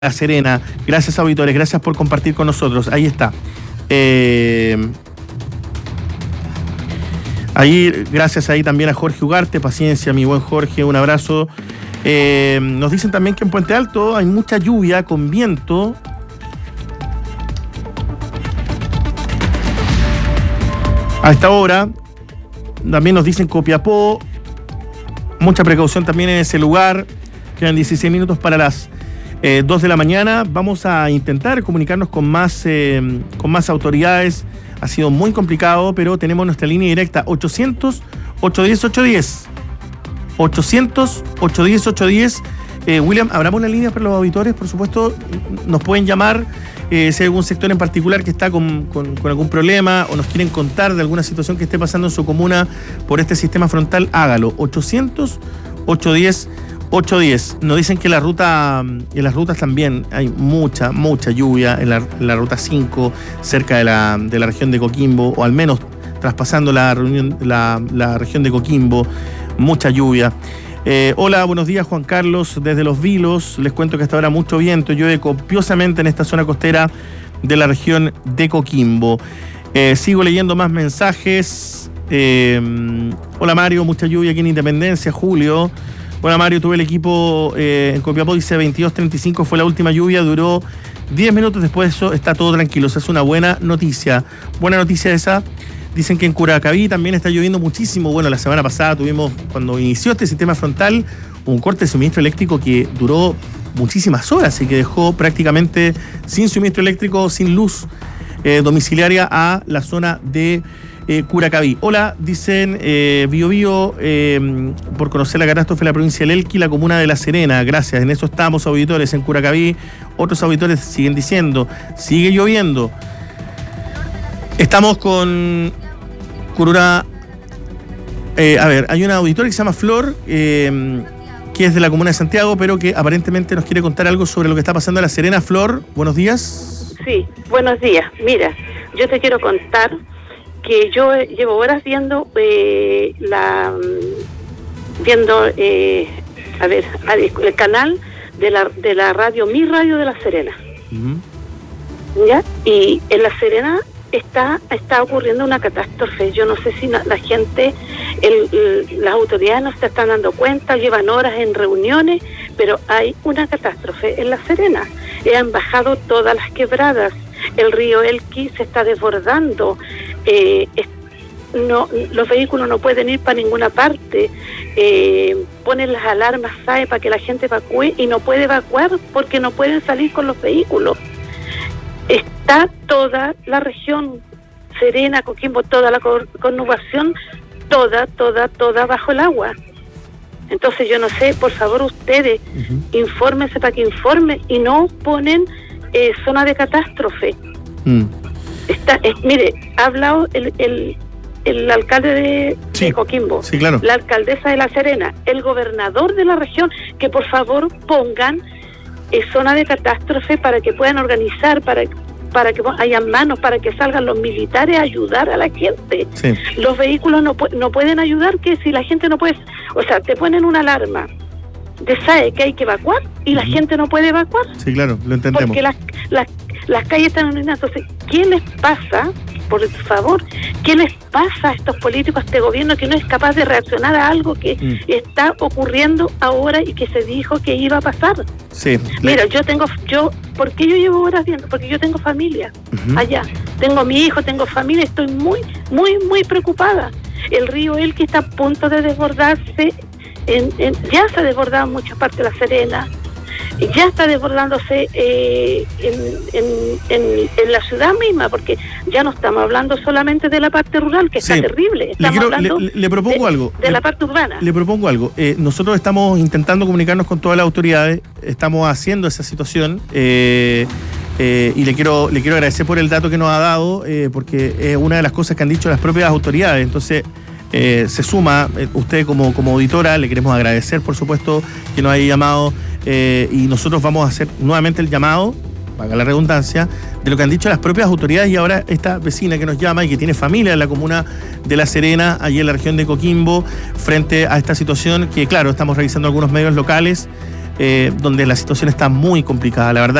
La Serena. Gracias, auditores, gracias por compartir con nosotros. Ahí está. Ahí, gracias ahí también a Jorge Ugarte, paciencia, mi buen Jorge, un abrazo. Nos dicen también que en Puente Alto hay mucha lluvia con viento. A esta hora, también nos dicen Copiapó, mucha precaución también en ese lugar. Quedan 16 minutos para las 2 de la mañana. Vamos a intentar comunicarnos con más autoridades. Ha sido muy complicado, pero tenemos nuestra línea directa 800-810-810. 800-810-810. William, abramos la línea para los auditores, por supuesto. Nos pueden llamar si hay algún sector en particular que está con algún problema o nos quieren contar de alguna situación que esté pasando en su comuna por este sistema frontal, hágalo. 800-810-810. Nos dicen que en las rutas también hay mucha lluvia en la ruta 5, cerca de la región de Coquimbo, o al menos traspasando la región de Coquimbo, mucha lluvia. Hola, buenos días, Juan Carlos, desde Los Vilos. Les cuento que hasta ahora mucho viento, llueve copiosamente en esta zona costera de la región de Coquimbo. Sigo leyendo más mensajes. Hola, Mario, mucha lluvia aquí en Independencia, Julio. Hola, Mario, tuve el equipo en Copiapó, dice 22:35 fue la última lluvia, duró 10 minutos, después de eso está todo tranquilo. Esa es una buena noticia. Buena noticia esa. Dicen que en Curacaví también está lloviendo muchísimo. Bueno, la semana pasada tuvimos, cuando inició este sistema frontal, un corte de suministro eléctrico que duró muchísimas horas y que dejó prácticamente sin suministro eléctrico, sin luz domiciliaria a la zona de Curacaví. Hola, dicen Biobío, por conocer la catástrofe de la provincia del Elqui, la comuna de La Serena. Gracias, en eso estamos, auditores, en Curacaví. Otros auditores siguen diciendo, sigue lloviendo. Estamos con Curura. A ver, hay una auditora que se llama Flor, que es de la comuna de Santiago, pero que aparentemente nos quiere contar algo sobre lo que está pasando en La Serena. Flor, buenos días. Sí, buenos días. Mira, yo te quiero contar que yo llevo horas viendo el canal de la radio, mi radio de La Serena. Uh-huh. ¿Ya? Y en La Serena está ocurriendo una catástrofe. Yo no sé si la gente, las autoridades no se están dando cuenta, llevan horas en reuniones, pero hay una catástrofe en La Serena. Han bajado todas las quebradas, el río Elqui se está desbordando, los vehículos no pueden ir para ninguna parte, ponen las alarmas SAE para que la gente evacúe y no puede evacuar porque no pueden salir con los vehículos. Está toda la región Serena, Coquimbo, toda la conurbación, toda bajo el agua. Entonces yo no sé, por favor ustedes, infórmense para que informen y no ponen zona de catástrofe. Mire, ha hablado el alcalde de Coquimbo, sí, claro, la alcaldesa de La Serena, el gobernador de la región, que por favor pongan zona de catástrofe para que puedan organizar, para que hayan manos, para que salgan los militares a ayudar a la gente. Sí. Los vehículos no pueden ayudar, que si la gente no puede, o sea, te ponen una alarma de SAE que hay que evacuar y la gente no puede evacuar. Sí, claro, lo entendemos. Porque las calles están inundadas. Entonces, ¿qué les pasa? Por favor, ¿qué les pasa a estos políticos, a este gobierno que no es capaz de reaccionar a algo que está ocurriendo ahora y que se dijo que iba a pasar? Sí. Mira, ¿por qué yo llevo horas viendo? Porque yo tengo familia allá. Tengo mi hijo, tengo familia, estoy muy preocupada. El río Elqui está a punto de desbordarse, ya se ha desbordado en muchas partes de La Serena, ya está desbordándose en la ciudad misma, porque ya no estamos hablando solamente de la parte rural, que está terrible. Le propongo algo. De la parte urbana. Le propongo algo. Nosotros estamos intentando comunicarnos con todas las autoridades, estamos haciendo esa situación, y le quiero agradecer por el dato que nos ha dado, porque es una de las cosas que han dicho las propias autoridades. Entonces, se suma, usted como auditora, le queremos agradecer, por supuesto, que nos haya llamado, y nosotros vamos a hacer nuevamente el llamado, valga la redundancia, de lo que han dicho las propias autoridades. Y ahora esta vecina que nos llama y que tiene familia en la comuna de La Serena, allí en la región de Coquimbo, frente a esta situación que, claro, estamos revisando algunos medios locales, donde la situación está muy complicada. La verdad